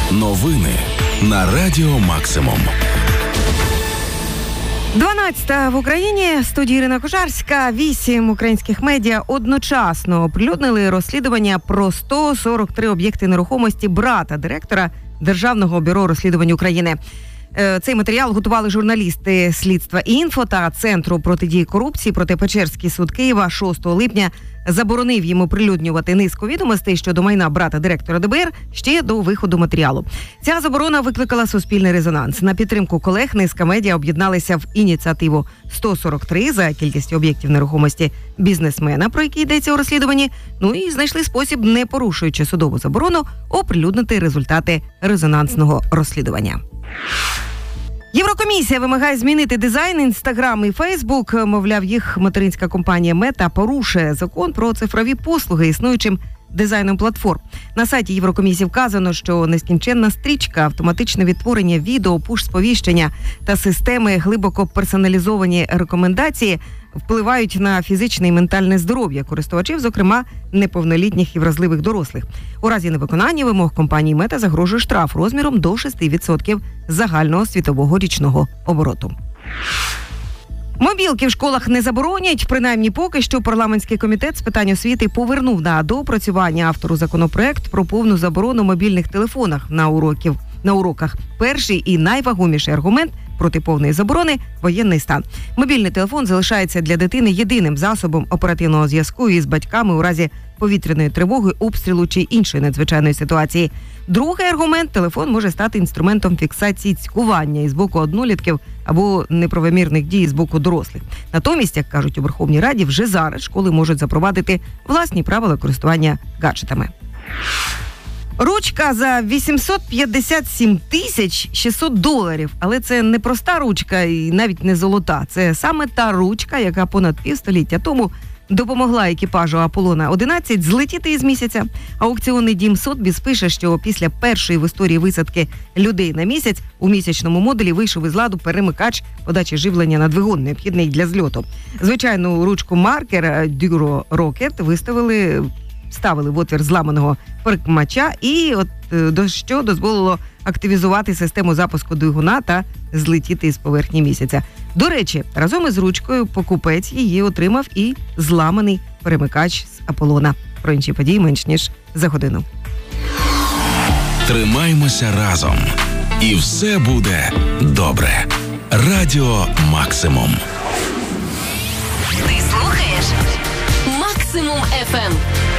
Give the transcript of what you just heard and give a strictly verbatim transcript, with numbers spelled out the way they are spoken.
Новини на Радіо Максимум. дванадцята в Україні. Студія Ірина Кожарська. Вісім українських медіа одночасно оприлюднили розслідування про сто сорок три об'єкти нерухомості брата директора Державного бюро розслідувань України. Цей матеріал готували журналісти слідства «Інфо» та Центру протидії корупції, проте Печерський суд Києва шостого липня заборонив їм оприлюднювати низку відомостей щодо майна брата директора ДБР ще до виходу матеріалу. Ця заборона викликала суспільний резонанс. На підтримку колег низка медіа об'єдналися в ініціативу сто сорок три за кількістю об'єктів нерухомості бізнесмена, про який йдеться у розслідуванні, ну і знайшли спосіб, не порушуючи судову заборону, оприлюднити результати резонансного розслідування. Єврокомісія вимагає змінити дизайн Інстаграм і Фейсбук. Мовляв, їх материнська компанія Мета порушує закон про цифрові послуги існуючим дизайном платформ. На сайті Єврокомісії вказано, що нескінченна стрічка, автоматичне відтворення відео, пуш-сповіщення та системи глибоко персоналізовані рекомендації впливають на фізичне і ментальне здоров'я користувачів, зокрема неповнолітніх і вразливих дорослих. У разі невиконання вимог компанії Мета загрожує штраф розміром до шість відсотків загального світового річного обороту. Мобілки в школах не заборонять, принаймні поки що парламентський комітет з питань освіти повернув на доопрацювання автору законопроект про повну заборону мобільних телефонах на уроків. На уроках перший і найвагоміший аргумент проти повної заборони – воєнний стан. Мобільний телефон залишається для дитини єдиним засобом оперативного зв'язку із батьками у разі повітряної тривоги, обстрілу чи іншої надзвичайної ситуації. Другий аргумент – телефон може стати інструментом фіксації цькування із боку однолітків або неправомірних дій з боку дорослих. Натомість, як кажуть у Верховній Раді, вже зараз школи можуть запровадити власні правила користування гаджетами. Ручка за вісімсот п'ятдесят сім тисяч шістсот доларів. Але це не проста ручка і навіть не золота. Це саме та ручка, яка понад півстоліття тому допомогла екіпажу Аполлона одинадцять злетіти із місяця. Аукціонний дім Сотбіс пише, що після першої в історії висадки людей на місяць у місячному модулі вийшов із ладу перемикач подачі живлення на двигун, необхідний для зльоту. Звичайну ручку маркер Duro Rocket виставили Вставили в отвір зламаного перемикача і от до що дозволило активізувати систему запуску двигуна та злетіти із поверхні місяця. До речі, разом із ручкою покупець її отримав і зламаний перемикач з Аполлона. Про інші події менш ніж за годину. Тримаймося разом. І все буде добре. Радіо Максимум. Ти слухаєш Максимум еф ем.